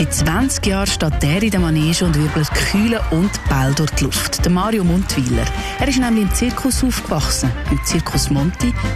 Seit 20 Jahren steht er in der Manege und wirbelt Kühle und Bälle durch die Luft. Der Mario Muntwiler. Er ist nämlich im Zirkus aufgewachsen, im Zirkus Monti,